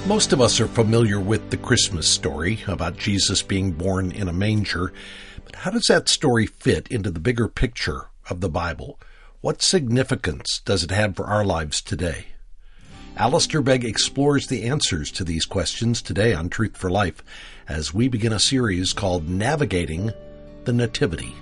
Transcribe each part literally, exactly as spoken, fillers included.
Most of us are familiar with the Christmas story about Jesus being born in a manger, but how does that story fit into the bigger picture of the Bible? What significance does it have for our lives today? Alistair Begg explores the answers to these questions today on Truth for Life as we begin a series called Navigating the Nativity.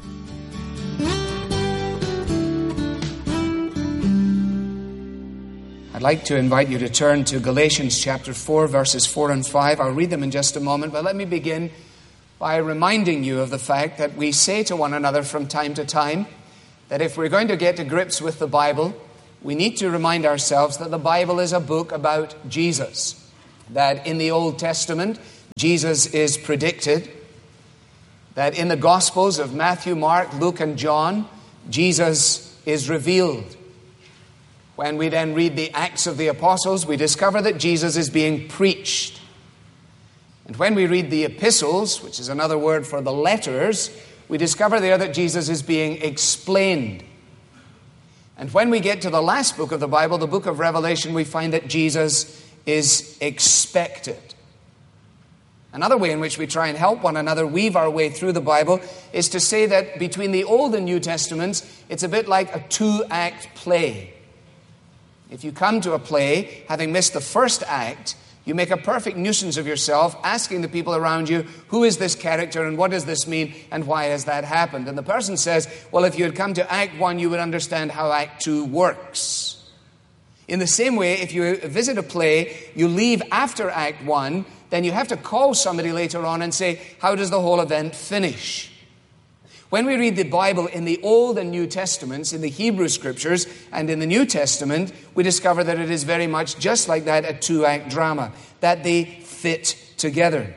I'd like to invite you to turn to Galatians chapter four, verses four and five. I'll read them in just a moment, but let me begin by reminding you of the fact that we say to one another from time to time that if we're going to get to grips with the Bible, we need to remind ourselves that the Bible is a book about Jesus. That in the Old Testament, Jesus is predicted. That in the Gospels of Matthew, Mark, Luke, and John, Jesus is revealed. When we then read the Acts of the Apostles, we discover that Jesus is being preached. And when we read the epistles, which is another word for the letters, we discover there that Jesus is being explained. And when we get to the last book of the Bible, the book of Revelation, we find that Jesus is expected. Another way in which we try and help one another weave our way through the Bible is to say that between the Old and New Testaments, it's a bit like a two-act play. If you come to a play, having missed the first act, you make a perfect nuisance of yourself, asking the people around you, who is this character and what does this mean and why has that happened? And the person says, well, if you had come to Act One, you would understand how Act Two works. In the same way, if you visit a play, you leave after Act One, then you have to call somebody later on and say, how does the whole event finish? When we read the Bible in the Old and New Testaments, in the Hebrew Scriptures and in the New Testament, we discover that it is very much just like that, a two-act drama, that they fit together.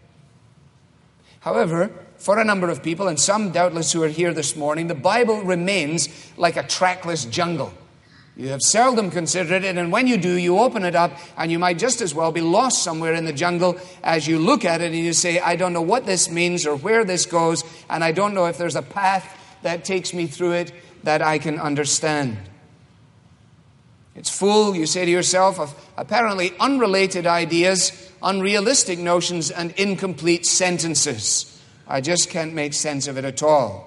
However, for a number of people, and some doubtless who are here this morning, the Bible remains like a trackless jungle. You have seldom considered it, and when you do, you open it up, and you might just as well be lost somewhere in the jungle as you look at it and you say, I don't know what this means or where this goes, and I don't know if there's a path that takes me through it that I can understand. It's full, you say to yourself, of apparently unrelated ideas, unrealistic notions, and incomplete sentences. I just can't make sense of it at all.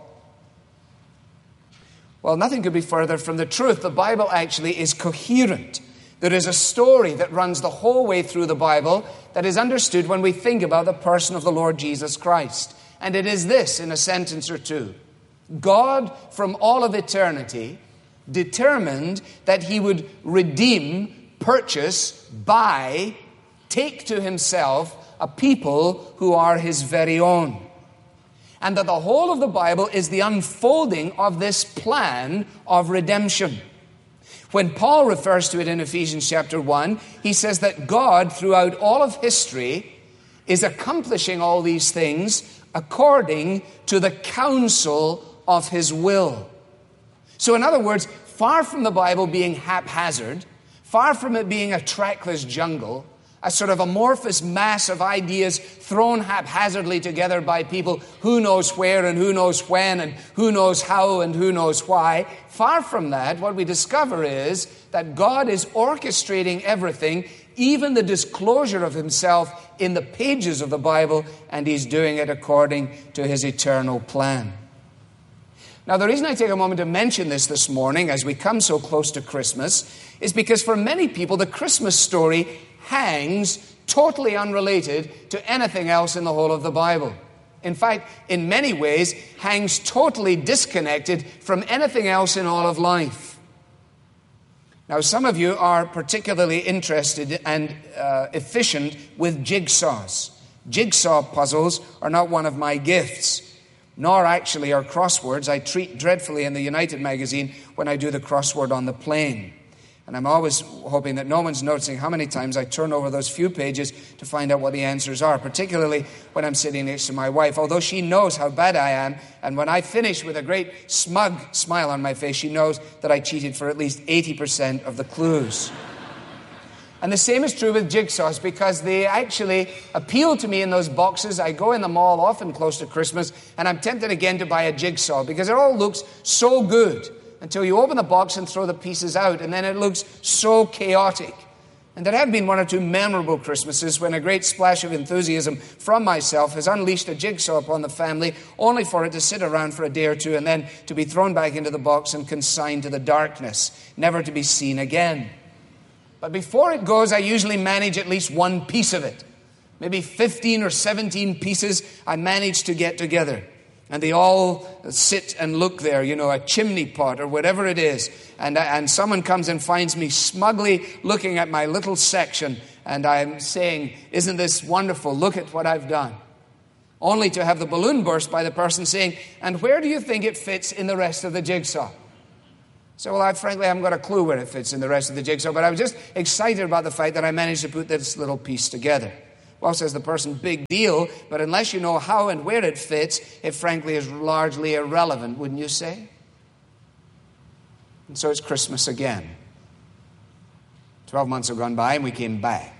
Well, nothing could be further from the truth. The Bible actually is coherent. There is a story that runs the whole way through the Bible that is understood when we think about the person of the Lord Jesus Christ. And it is this in a sentence or two. God, from all of eternity, determined that He would redeem, purchase, buy, take to Himself a people who are His very own. And that the whole of the Bible is the unfolding of this plan of redemption. When Paul refers to it in Ephesians chapter one, he says that God, throughout all of history, is accomplishing all these things according to the counsel of His will. So in other words, far from the Bible being haphazard, far from it being a trackless jungle, a sort of amorphous mass of ideas thrown haphazardly together by people who knows where and who knows when and who knows how and who knows why. Far from that, what we discover is that God is orchestrating everything, even the disclosure of Himself in the pages of the Bible, and He's doing it according to His eternal plan. Now, the reason I take a moment to mention this this morning as we come so close to Christmas is because for many people, the Christmas story hangs totally unrelated to anything else in the whole of the Bible. In fact, in many ways, hangs totally disconnected from anything else in all of life. Now, some of you are particularly interested and uh, efficient with jigsaws. Jigsaw puzzles are not one of my gifts, nor actually are crosswords. I treat dreadfully in the United magazine when I do the crossword on the plane. And I'm always hoping that no one's noticing how many times I turn over those few pages to find out what the answers are, particularly when I'm sitting next to my wife, although she knows how bad I am. And when I finish with a great smug smile on my face, she knows that I cheated for at least eighty percent of the clues. And the same is true with jigsaws, because they actually appeal to me in those boxes. I go in the mall often close to Christmas, and I'm tempted again to buy a jigsaw because it all looks so good. Until you open the box and throw the pieces out, and then it looks so chaotic. And there have been one or two memorable Christmases when a great splash of enthusiasm from myself has unleashed a jigsaw upon the family, only for it to sit around for a day or two and then to be thrown back into the box and consigned to the darkness, never to be seen again. But before it goes, I usually manage at least one piece of it. Maybe fifteen or seventeen pieces I manage to get together. And they all sit and look there, you know, a chimney pot or whatever it is. And, and someone comes and finds me smugly looking at my little section. And I'm saying, isn't this wonderful? Look at what I've done. Only to have the balloon burst by the person saying, and where do you think it fits in the rest of the jigsaw? So, well, I frankly haven't got a clue where it fits in the rest of the jigsaw. But I was just excited about the fact that I managed to put this little piece together. Well, says the person, big deal, but unless you know how and where it fits, it frankly is largely irrelevant, wouldn't you say? And so it's Christmas again. Twelve months have gone by and we came back.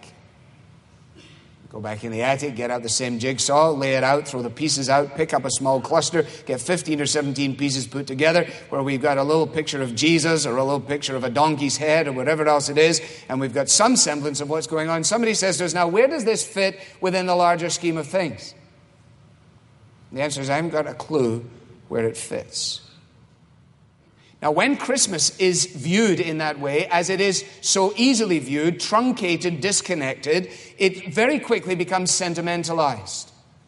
Go back in the attic, get out the same jigsaw, lay it out, throw the pieces out, pick up a small cluster, get fifteen or seventeen pieces put together where we've got a little picture of Jesus or a little picture of a donkey's head or whatever else it is, and we've got some semblance of what's going on. Somebody says to us, now where does this fit within the larger scheme of things? The answer is, I haven't got a clue where it fits. Now, when Christmas is viewed in that way, as it is so easily viewed, truncated, disconnected, it very quickly becomes sentimentalized.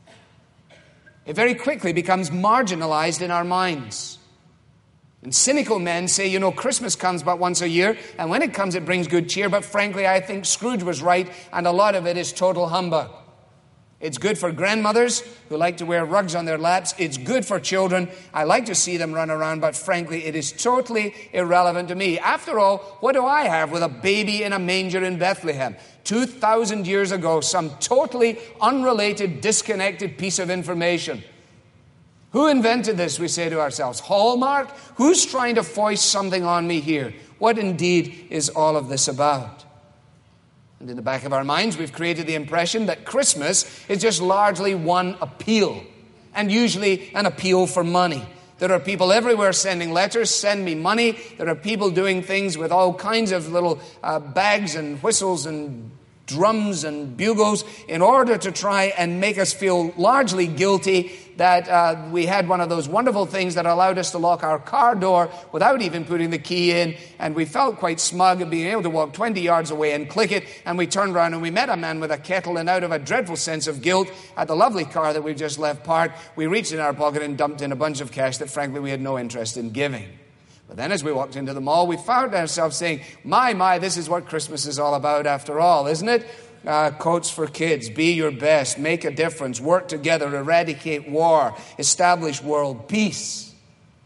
It very quickly becomes marginalized in our minds. And cynical men say, you know, Christmas comes but once a year, and when it comes, it brings good cheer. But frankly, I think Scrooge was right, and a lot of it is total humbug. It's good for grandmothers who like to wear rugs on their laps. It's good for children. I like to see them run around, but frankly, it is totally irrelevant to me. After all, what do I have with a baby in a manger in Bethlehem? two thousand years ago, some totally unrelated, disconnected piece of information. Who invented this, we say to ourselves? Hallmark? Who's trying to foist something on me here? What indeed is all of this about? And in the back of our minds, we've created the impression that Christmas is just largely one appeal, and usually an appeal for money. There are people everywhere sending letters, send me money. There are people doing things with all kinds of little uh, bags and whistles and drums and bugles in order to try and make us feel largely guilty that uh, we had one of those wonderful things that allowed us to lock our car door without even putting the key in, and we felt quite smug at being able to walk twenty yards away and click it, and we turned around and we met a man with a kettle, and out of a dreadful sense of guilt at the lovely car that we've just left parked, we reached in our pocket and dumped in a bunch of cash that frankly we had no interest in giving. But then as we walked into the mall, we found ourselves saying, my, my, this is what Christmas is all about after all, isn't it? Uh, coats for kids, be your best, make a difference, work together, eradicate war, establish world peace.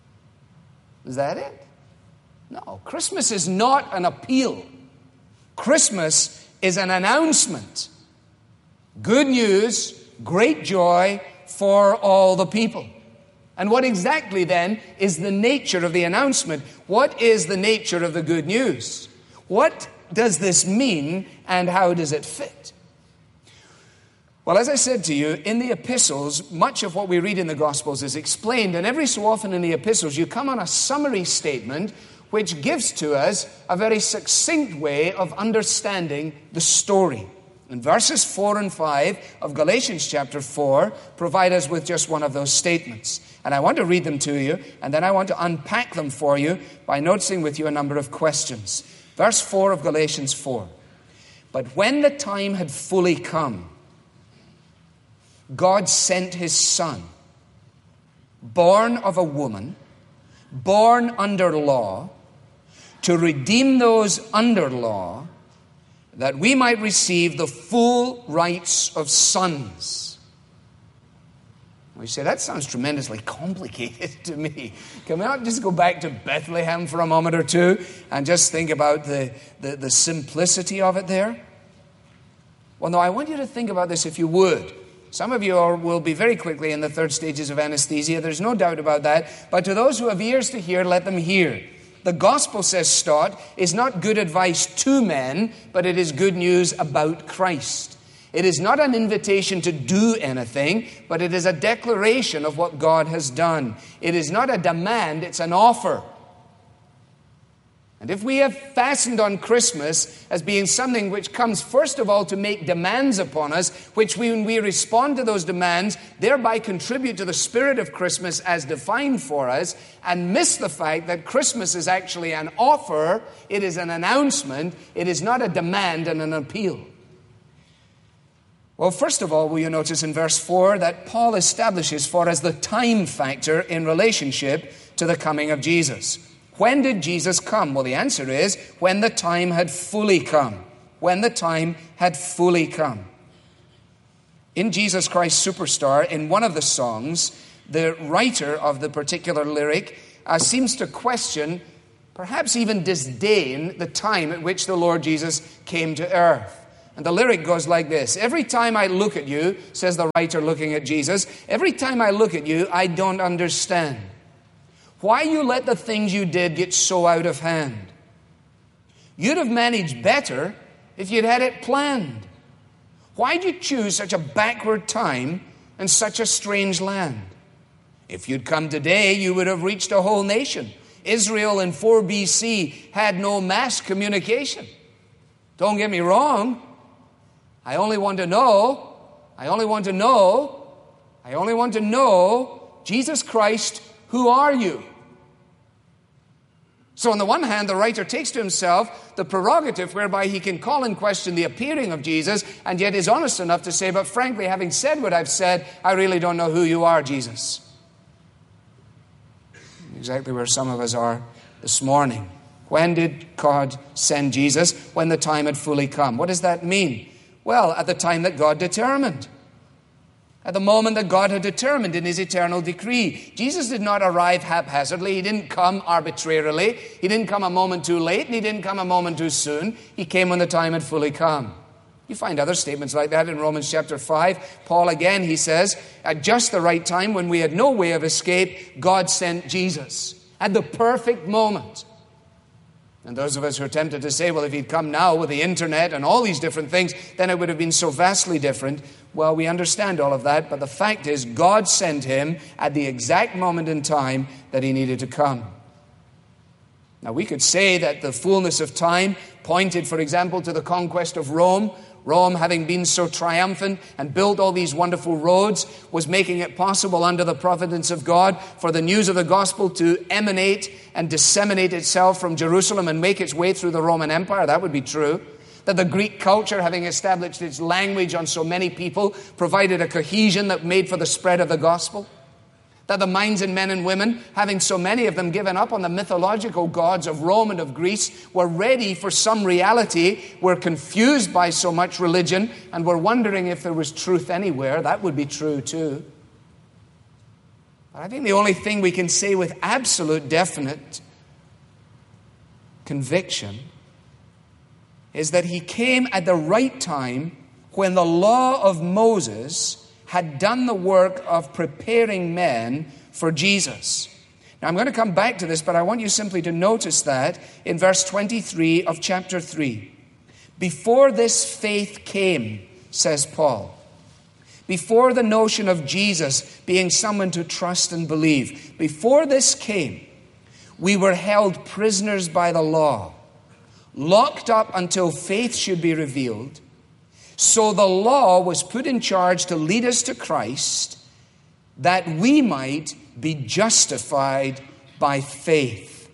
Is that it? No, Christmas is not an appeal. Christmas is an announcement. Good news, great joy for all the people. And what exactly then is the nature of the announcement? What is the nature of the good news? What does this mean, and how does it fit? Well, as I said to you, in the epistles, much of what we read in the Gospels is explained, and every so often in the epistles you come on a summary statement which gives to us a very succinct way of understanding the story. And verses four and five of Galatians chapter four provide us with just one of those statements. And I want to read them to you, and then I want to unpack them for you by noticing with you a number of questions. Verse four of Galatians four. But when the time had fully come, God sent his Son, born of a woman, born under law, to redeem those under law, that we might receive the full rights of sons. We say, that sounds tremendously complicated to me. Can we not just go back to Bethlehem for a moment or two and just think about the, the, the simplicity of it there? Well, no, I want you to think about this if you would. Some of you are, will be very quickly in the third stages of anesthesia. There's no doubt about that. But to those who have ears to hear, let them hear. The gospel, says Stott, is not good advice to men, but it is good news about Christ. It is not an invitation to do anything, but it is a declaration of what God has done. It is not a demand, it's an offer. And if we have fastened on Christmas as being something which comes first of all to make demands upon us, which we, when we respond to those demands, thereby contribute to the spirit of Christmas as defined for us, and miss the fact that Christmas is actually an offer, it is an announcement, it is not a demand and an appeal. Well, first of all, will you notice in verse four that Paul establishes for us the time factor in relationship to the coming of Jesus. When did Jesus come? Well, the answer is when the time had fully come. When the time had fully come. In Jesus Christ Superstar, in one of the songs, the writer of the particular lyric uh, seems to question, perhaps even disdain, the time at which the Lord Jesus came to earth. And the lyric goes like this: every time I look at you, says the writer looking at Jesus, every time I look at you, I don't understand why you let the things you did get so out of hand. You'd have managed better if you'd had it planned. Why'd you choose such a backward time and such a strange land? If you'd come today, you would have reached a whole nation. Israel in four B C had no mass communication. Don't get me wrong. I only want to know, I only want to know, I only want to know, Jesus Christ, who are you? So on the one hand, the writer takes to himself the prerogative whereby he can call in question the appearing of Jesus, and yet is honest enough to say, but frankly, having said what I've said, I really don't know who you are, Jesus. Exactly where some of us are this morning. When did God send Jesus? When the time had fully come. What does that mean? Well, at the time that God determined. At the moment that God had determined in his eternal decree. Jesus did not arrive haphazardly. He didn't come arbitrarily. He didn't come a moment too late, and he didn't come a moment too soon. He came when the time had fully come. You find other statements like that in Romans chapter five. Paul again, he says, at just the right time, when we had no way of escape, God sent Jesus. At the perfect moment. And those of us who are tempted to say, well, if he'd come now with the internet and all these different things, then it would have been so vastly different. Well, we understand all of that, but the fact is God sent him at the exact moment in time that he needed to come. Now, we could say that the fullness of time pointed, for example, to the conquest of Rome. Rome, having been so triumphant and built all these wonderful roads, was making it possible under the providence of God for the news of the gospel to emanate and disseminate itself from Jerusalem and make its way through the Roman Empire. That would be true. That the Greek culture, having established its language on so many people, provided a cohesion that made for the spread of the gospel. That the minds of men and women, having so many of them given up on the mythological gods of Rome and of Greece, were ready for some reality, were confused by so much religion, and were wondering if there was truth anywhere. That would be true too. But I think the only thing we can say with absolute definite conviction is that he came at the right time when the law of Moses had done the work of preparing men for Jesus. Now, I'm going to come back to this, but I want you simply to notice that in verse twenty-three of chapter three. Before this faith came, says Paul, before the notion of Jesus being someone to trust and believe, before this came, we were held prisoners by the law, locked up until faith should be revealed. So the law was put in charge to lead us to Christ, that we might be justified by faith.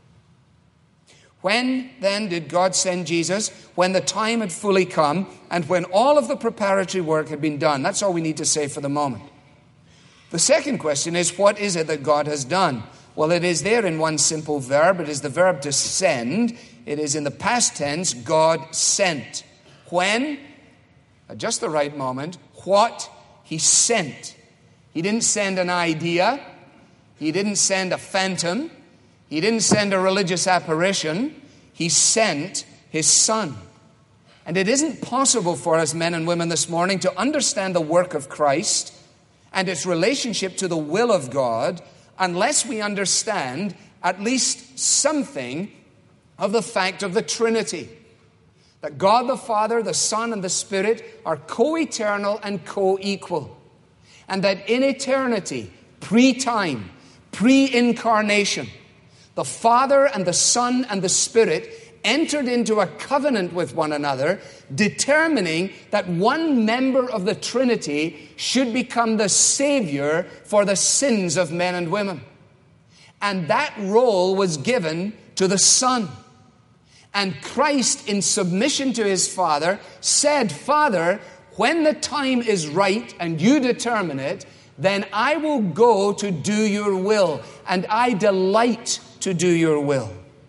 When then did God send Jesus? When the time had fully come and when all of the preparatory work had been done. That's all we need to say for the moment. The second question is, what is it that God has done? Well, it is there in one simple verb. It is the verb to send. It is in the past tense, God sent. When? At just the right moment. What? He sent. He didn't send an idea. He didn't send a phantom. He didn't send a religious apparition. He sent his Son. And it isn't possible for us men and women this morning to understand the work of Christ and its relationship to the will of God unless we understand at least something of the fact of the Trinity. That God the Father, the Son, and the Spirit are co-eternal and co-equal. And that in eternity, pre-time, pre-incarnation, The Father and the Son and the Spirit entered into a covenant with one another, determining that one member of the Trinity should become the Savior for the sins of men and women. And that role was given to the Son. And Christ, in submission to his Father, said, Father, when the time is right and you determine it, then I will go to do your will, and I delight to do your will.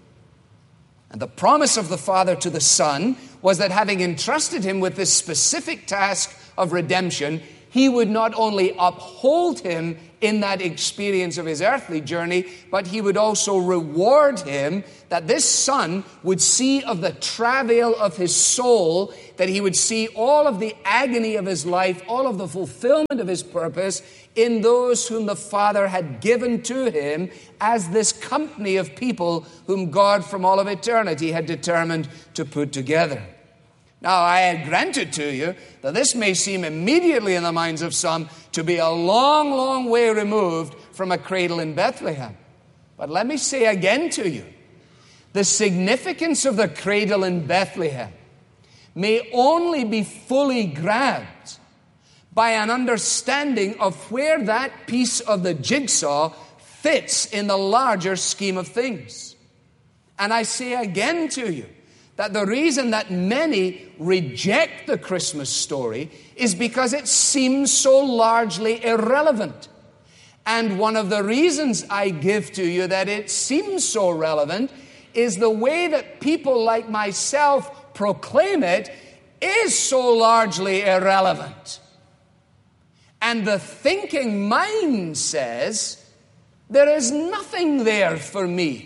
And the promise of the Father to the Son was that having entrusted him with this specific task of redemption, he would not only uphold him in that experience of his earthly journey, but he would also reward him, that this Son would see of the travail of his soul, that he would see all of the agony of his life, all of the fulfillment of his purpose in those whom the Father had given to him as this company of people whom God from all of eternity had determined to put together. Now, I had granted to you that this may seem immediately in the minds of some to be a long, long way removed from a cradle in Bethlehem. But let me say again to you, the significance of the cradle in Bethlehem may only be fully grabbed by an understanding of where that piece of the jigsaw fits in the larger scheme of things. And I say again to you, that the reason that many reject the Christmas story is because it seems so largely irrelevant. And one of the reasons I give to you that it seems so relevant is the way that people like myself proclaim it is so largely irrelevant. And the thinking mind says, there is nothing there for me.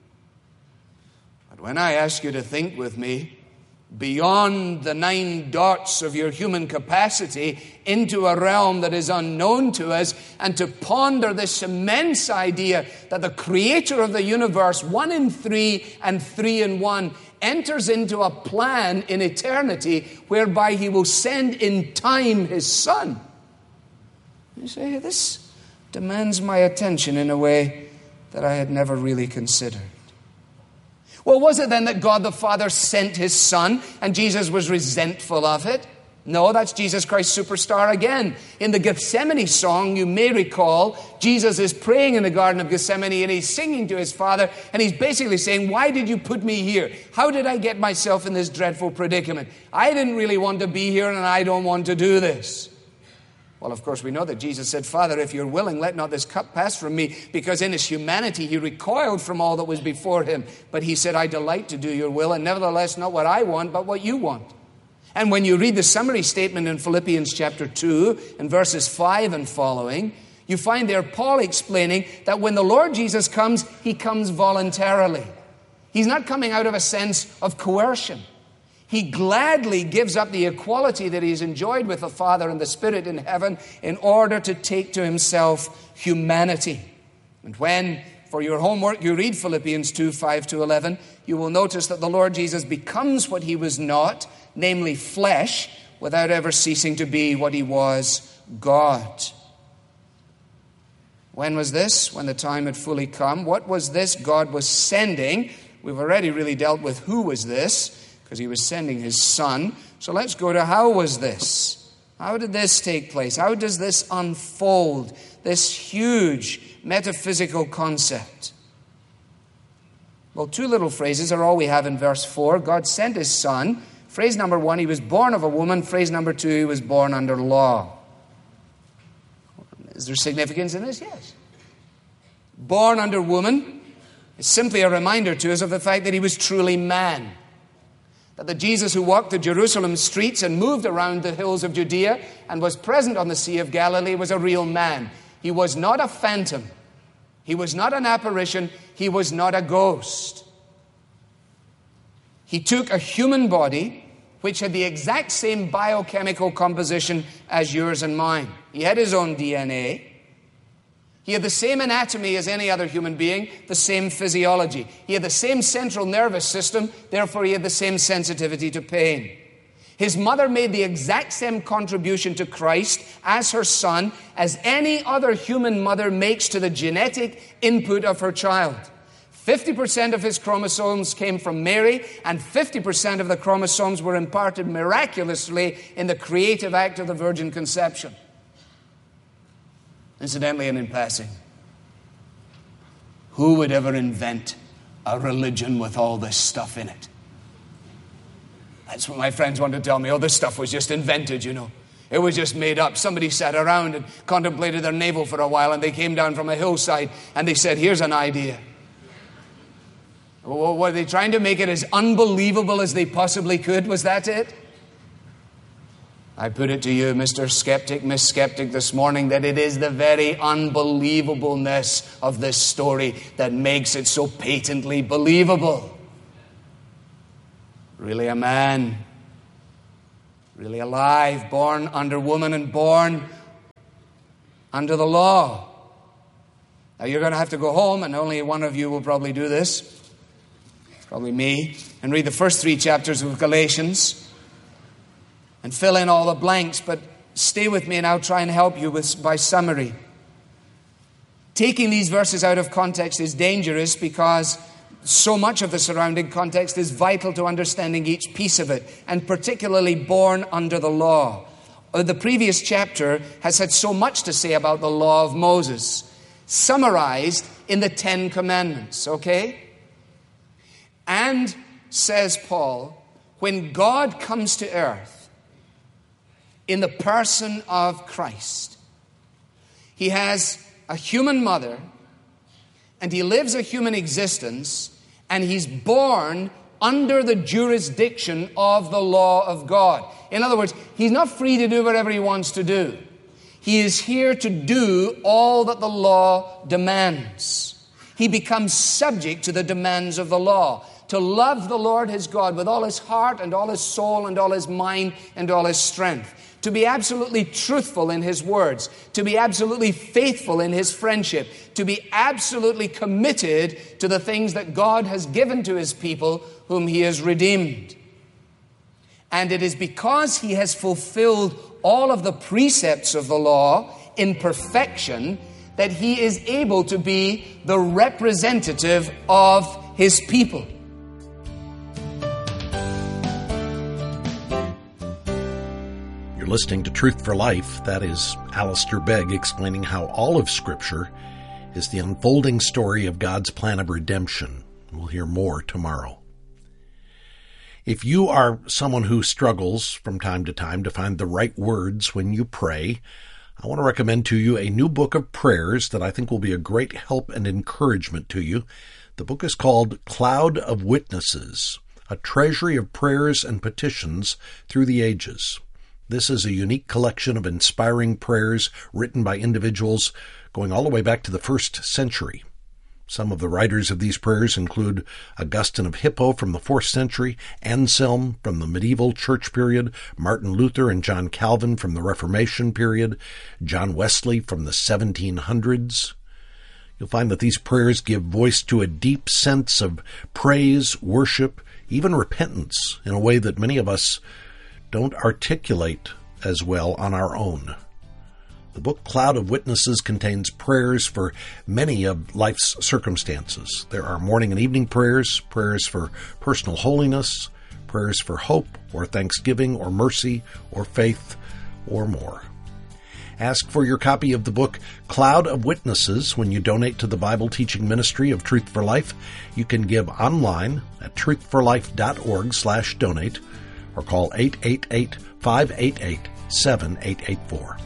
When I ask you to think with me beyond the nine dots of your human capacity into a realm that is unknown to us, and to ponder this immense idea that the creator of the universe, one in three and three in one, enters into a plan in eternity whereby he will send in time his Son. You say, hey, this demands my attention in a way that I had never really considered. Well, was it then that God the Father sent his Son and Jesus was resentful of it? No, that's Jesus Christ Superstar again. In the Gethsemane song, you may recall, Jesus is praying in the Garden of Gethsemane and he's singing to his Father, and he's basically saying, why did you put me here? How did I get myself in this dreadful predicament? I didn't really want to be here, and I don't want to do this. Well, of course, we know that Jesus said, Father, if you're willing, let not this cup pass from me, because in his humanity he recoiled from all that was before him. But he said, I delight to do your will, and nevertheless not what I want, but what you want. And when you read the summary statement in Philippians chapter two, and verses five and following, you find there Paul explaining that when the Lord Jesus comes, he comes voluntarily. He's not coming out of a sense of coercion. He gladly gives up the equality that he's enjoyed with the Father and the Spirit in heaven in order to take to himself humanity. And when, for your homework, you read Philippians two, five to eleven, you will notice that the Lord Jesus becomes what he was not, namely flesh, without ever ceasing to be what he was, God. When was this? When the time had fully come. What was this God was sending? We've already really dealt with who was this, because he was sending his Son. So let's go to how was this? How did this take place? How does this unfold, this huge metaphysical concept? Well, two little phrases are all we have in verse four. God sent his Son. Phrase number one, he was born of a woman. Phrase number two, he was born under law. Is there significance in this? Yes. Born under woman is simply a reminder to us of the fact that he was truly man. That the Jesus who walked the Jerusalem streets and moved around the hills of Judea and was present on the Sea of Galilee was a real man. He was not a phantom. He was not an apparition. He was not a ghost. He took a human body which had the exact same biochemical composition as yours and mine. He had his own D N A. He had the same anatomy as any other human being, the same physiology. He had the same central nervous system, therefore he had the same sensitivity to pain. His mother made the exact same contribution to Christ as her son as any other human mother makes to the genetic input of her child. fifty percent of his chromosomes came from Mary, and fifty percent of the chromosomes were imparted miraculously in the creative act of the virgin conception. Incidentally, and in passing, who would ever invent a religion with all this stuff in it? That's what my friends want to tell me. Oh, this stuff was just invented, you know. It was just made up. Somebody sat around and contemplated their navel for a while, and they came down from a hillside and they said, here's an idea. Well, were they trying to make it as unbelievable as they possibly could? Was that it? I put it to you, Mister Skeptic, Miss Skeptic, this morning, that it is the very unbelievableness of this story that makes it so patently believable. Really a man, really alive, born under woman and born under the law. Now you're going to have to go home, and only one of you will probably do this, probably me, and read the first three chapters of Galatians and fill in all the blanks, but stay with me and I'll try and help you with by summary. Taking these verses out of context is dangerous because so much of the surrounding context is vital to understanding each piece of it, and particularly born under the law. The previous chapter has had so much to say about the law of Moses, summarized in the Ten Commandments, okay? And, says Paul, when God comes to earth in the person of Christ, he has a human mother, and he lives a human existence, and he's born under the jurisdiction of the law of God. In other words, he's not free to do whatever he wants to do. He is here to do all that the law demands. He becomes subject to the demands of the law, to love the Lord his God with all his heart and all his soul and all his mind and all his strength, to be absolutely truthful in his words, to be absolutely faithful in his friendship, to be absolutely committed to the things that God has given to his people whom he has redeemed. And it is because he has fulfilled all of the precepts of the law in perfection that he is able to be the representative of his people. Listening to Truth for Life, that is Alistair Begg explaining how all of Scripture is the unfolding story of God's plan of redemption. We'll hear more tomorrow. If you are someone who struggles from time to time to find the right words when you pray, I want to recommend to you a new book of prayers that I think will be a great help and encouragement to you. The book is called Cloud of Witnesses, a treasury of prayers and petitions through the ages. This is a unique collection of inspiring prayers written by individuals going all the way back to the first century. Some of the writers of these prayers include Augustine of Hippo from the fourth century, Anselm from the medieval church period, Martin Luther and John Calvin from the Reformation period, John Wesley from the seventeen hundreds. You'll find that these prayers give voice to a deep sense of praise, worship, even repentance in a way that many of us don't articulate as well on our own. The book Cloud of Witnesses contains prayers for many of life's circumstances. There are morning and evening prayers, prayers for personal holiness, prayers for hope or thanksgiving or mercy or faith or more. Ask for your copy of the book Cloud of Witnesses when you donate to the Bible Teaching Ministry of Truth for Life. You can give online at truthforlife.org slash donate or call eight eight eight, five eight eight, seven eight eight four.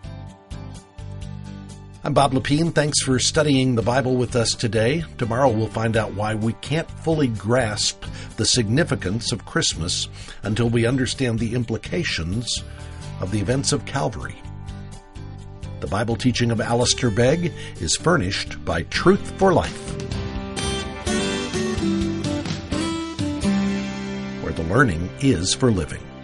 I'm Bob Lepine. Thanks for studying the Bible with us today. Tomorrow we'll find out why we can't fully grasp the significance of Christmas until we understand the implications of the events of Calvary. The Bible teaching of Alistair Begg is furnished by Truth for Life, where the learning is for living.